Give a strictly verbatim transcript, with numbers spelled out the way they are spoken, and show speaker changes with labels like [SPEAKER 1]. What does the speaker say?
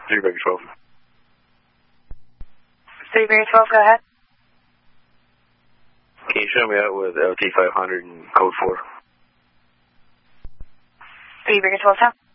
[SPEAKER 1] three Breaker twelve.
[SPEAKER 2] three Breaker twelve, go ahead.
[SPEAKER 1] Can you show me out with L T five hundred and code four?
[SPEAKER 2] three Breaker twelve,